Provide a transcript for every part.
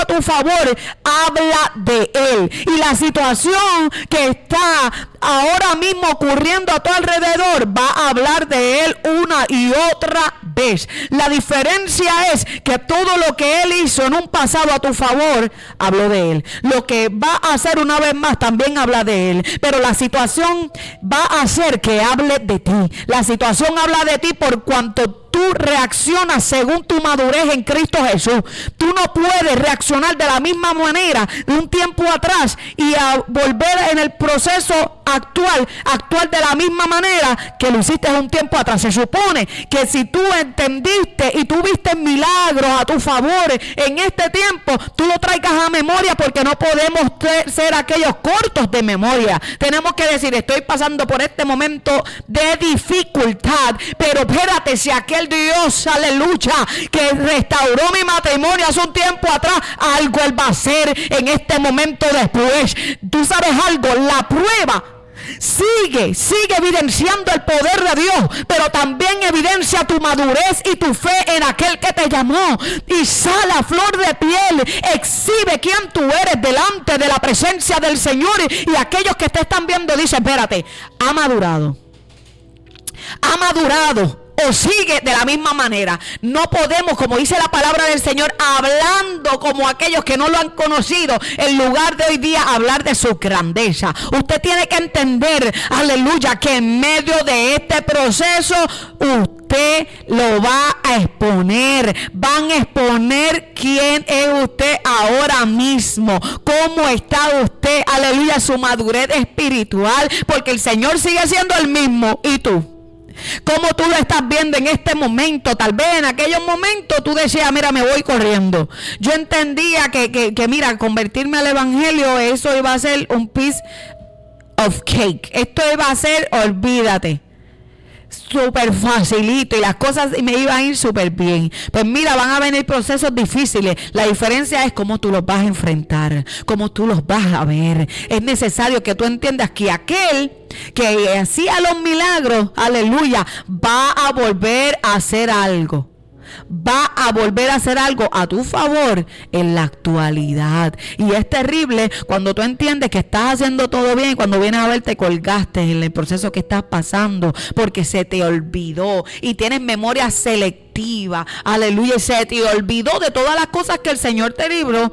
a tu favor, habla de Él. Y la situación que está ahora mismo ocurriendo a tu alrededor va a hablar de Él una y otra vez. La diferencia es que todo lo que Él hizo en un pasado a tu favor, habló de Él. Lo que va a hacer una vez más también habla de Él. Pero la situación va a hacer que hable de ti. La situación habla de ti por cuanto tú reaccionas según tu madurez en Cristo Jesús. Tú no puedes reaccionar de la misma manera de un tiempo atrás y a volver en el proceso actuar de la misma manera que lo hiciste un tiempo atrás. Se supone que si tú entendiste y tuviste milagros a tu favor en este tiempo, tú lo traigas a memoria, porque no podemos ser aquellos cortos de memoria. Tenemos que decir: estoy pasando por este momento de dificultad, pero espérate, si aquel Dios, aleluya, que restauró mi matrimonio hace un tiempo atrás, algo Él va a hacer en este momento después. Tú sabes algo, la prueba sigue evidenciando el poder de Dios, pero también evidencia tu madurez y tu fe en aquel que te llamó, y sale a flor de piel, exhibe quién tú eres delante de la presencia del Señor. Y aquellos que te están viendo dicen: espérate, ha madurado o sigue de la misma manera. No podemos, como dice la palabra del Señor, hablando como aquellos que no lo han conocido, en lugar de hoy día hablar de su grandeza. Usted tiene que entender, aleluya, que en medio de este proceso usted lo va a exponer. Van a exponer quién es usted ahora mismo, cómo está usted, aleluya, su madurez espiritual, porque el Señor sigue siendo el mismo. ¿Y tú? ¿Cómo tú lo estás viendo en este momento? Tal vez en aquellos momentos tú decías: mira, me voy corriendo. Yo entendía que mira, convertirme al evangelio, eso iba a ser un piece of cake. Esto iba a ser, olvídate, súper facilito, y las cosas me iban a ir súper bien. Pues mira, van a venir procesos difíciles. La diferencia es cómo tú los vas a enfrentar, cómo tú los vas a ver. Es necesario que tú entiendas que aquel que hacía los milagros, aleluya, va a volver a hacer algo. Va a volver a hacer algo a tu favor en la actualidad. Y es terrible cuando tú entiendes que estás haciendo todo bien, y cuando vienes a ver te colgaste en el proceso que estás pasando, porque se te olvidó y tienes memoria selectiva, aleluya, y se te olvidó de todas las cosas que el Señor te libró.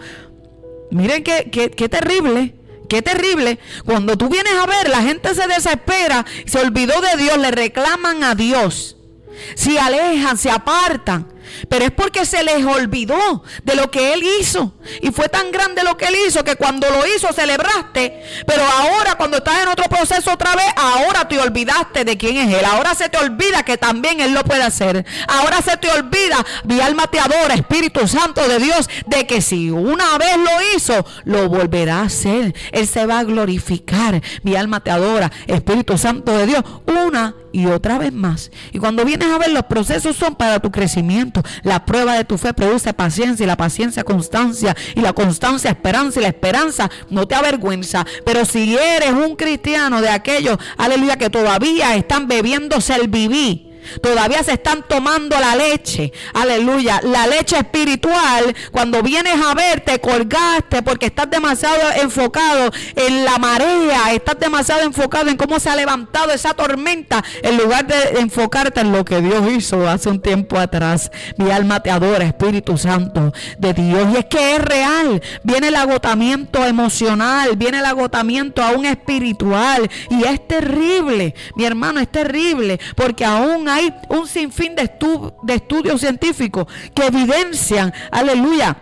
Miren qué terrible. Qué terrible. Cuando tú vienes a ver, la gente se desespera, se olvidó de Dios, le reclaman a Dios, se alejan, se apartan. Pero es porque se les olvidó de lo que Él hizo. Y fue tan grande lo que Él hizo que cuando lo hizo celebraste. Pero ahora, cuando estás en otro proceso otra vez, ahora te olvidaste de quién es Él. Ahora se te olvida que también Él lo puede hacer. Ahora se te olvida, mi alma te adora, Espíritu Santo de Dios, de que si una vez lo hizo, lo volverá a hacer. Él se va a glorificar. Mi alma te adora, Espíritu Santo de Dios, una y otra vez más. Y cuando vienes a ver, los procesos son para tu crecimiento. La prueba de tu fe produce paciencia, y la paciencia constancia, y la constancia esperanza, y la esperanza no te avergüenza. Pero si eres un cristiano de aquellos, aleluya, que todavía están bebiéndose el viví, todavía se están tomando la leche, aleluya, la leche espiritual, cuando vienes a ver te colgaste porque estás demasiado enfocado en la marea, estás demasiado enfocado en cómo se ha levantado esa tormenta, en lugar de enfocarte en lo que Dios hizo hace un tiempo atrás. Mi alma te adora, Espíritu Santo de Dios. Y es que es real, viene el agotamiento emocional, viene el agotamiento aún espiritual, y es terrible, mi hermano, es terrible, porque aún hay un sinfín de estudios científicos que evidencian, aleluya,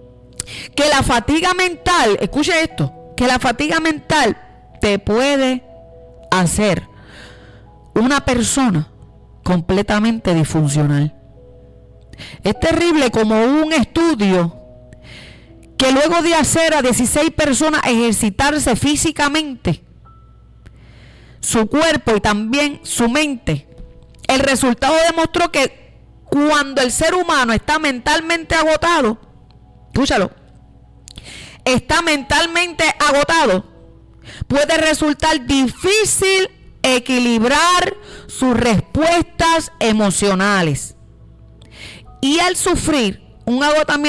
que la fatiga mental, escuche esto, que la fatiga mental te puede hacer una persona completamente disfuncional. Es terrible como un estudio que luego de hacer a 16 personas ejercitarse físicamente, su cuerpo y también su mente, el resultado demostró que cuando el ser humano está mentalmente agotado, escúchalo, está mentalmente agotado, puede resultar difícil equilibrar sus respuestas emocionales. Y al sufrir un agotamiento